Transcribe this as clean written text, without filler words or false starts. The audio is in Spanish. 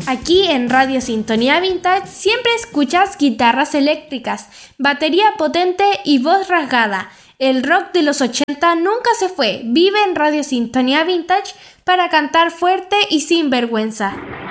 Aquí en Radio Sintonía Vintage siempre escuchas guitarras eléctricas, batería potente y voz rasgada. El rock de los 80 nunca se fue. Vive en Radio Sintonía Vintage para cantar fuerte y sin vergüenza.